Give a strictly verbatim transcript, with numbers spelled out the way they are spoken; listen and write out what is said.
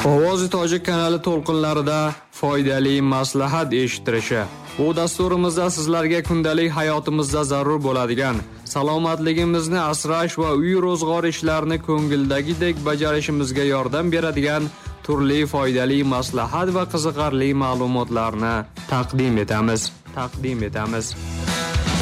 Ovozi tojik kanali to'lqinlarida foydali maslahat eshittirishi. Bu dasturimizda sizlarga kundalik hayotimizda zarur bo'ladigan salomatligimizni asrash va uy ro'zg'or ishlarini ko'ngildagidek bajarishimizga yordam beradigan turli foydali maslahat va qiziqarli ma'lumotlarni taqdim etamiz. Taqdim etamiz.